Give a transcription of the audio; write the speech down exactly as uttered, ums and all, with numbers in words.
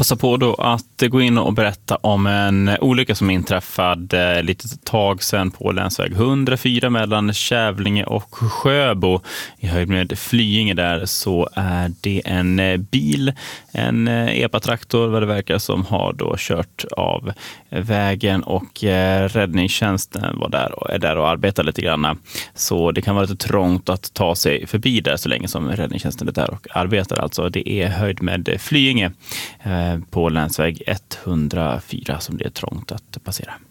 passa på då att gå in och berätta om en olycka som inträffade lite tag sedan på länsväg hundrafyra mellan Kävlinge och Sjöbo. I höjd med Flyinge där så är det en bil, en E P A-traktor vad det verkar, som har då kört av vägen, och räddningstjänsten var där och är där och arbetar lite grann. Så det kan vara lite trångt att ta sig förbi där så länge som räddningstjänsten är där och arbetar. Alltså det är höjd med Flyinge på länsväg hundrafyra som det är trångt att passera.